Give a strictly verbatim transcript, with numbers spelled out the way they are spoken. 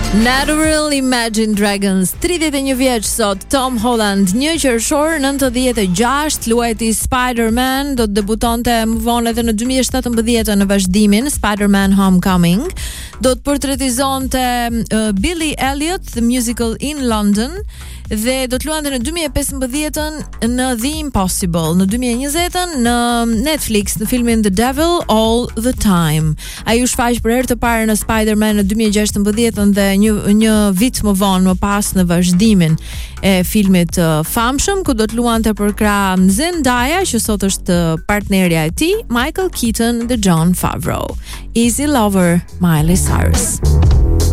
Natural Imagine Dragons, tridhjetë e një vjeç sot, Tom Holland, një qershor nëntëdhjetë e gjashtë, luajti Spider-Man, do të debutonte më vonë edhe në dy mijë e shtatëmbëdhjetë në vazhdimin Spider-Man Homecoming. Do të portretizonte uh, Billy Elliot, The Musical in London, dhe do të luante në dy mijë e pesëmbëdhjetën në The Impossible, në dy mijë e njëzetën në Netflix në filmin The Devil All the Time. Ai u shfaq për herë të parë në Spider-Man në dy mijë e gjashtëmbëdhjetën dhe një një vit më vonë më pas në vazhdimin e filmit uh, famshëm, ku do të luante për krah Zendaya, që sot është partnerja e tij, Michael Keaton dhe Jon Favreau. Easy Lover, Miley Cyrus.